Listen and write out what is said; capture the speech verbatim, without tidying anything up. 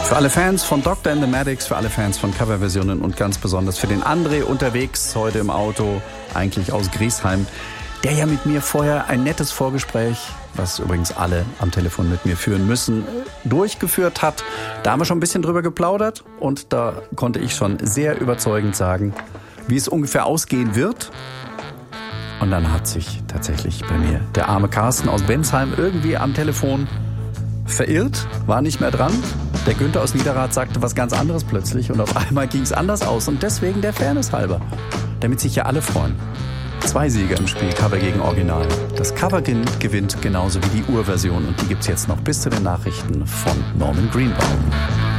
Für alle Fans von Doctor and the Maddox, für alle Fans von Coverversionen und ganz besonders für den André unterwegs heute im Auto, eigentlich aus Griesheim, der ja mit mir vorher ein nettes Vorgespräch, was übrigens alle am Telefon mit mir führen müssen, durchgeführt hat. Da haben wir schon ein bisschen drüber geplaudert und da konnte ich schon sehr überzeugend sagen, wie es ungefähr ausgehen wird. Und dann hat sich tatsächlich bei mir der arme Carsten aus Bensheim irgendwie am Telefon verirrt, war nicht mehr dran. Der Günther aus Niederrad sagte was ganz anderes plötzlich und auf einmal ging es anders aus. Und deswegen der Fairness halber, damit sich ja alle freuen. Zwei Sieger im Spiel, Cover gegen Original. Das Cover gewinnt genauso wie die Urversion und die gibt's jetzt noch bis zu den Nachrichten von Norman Greenbaum.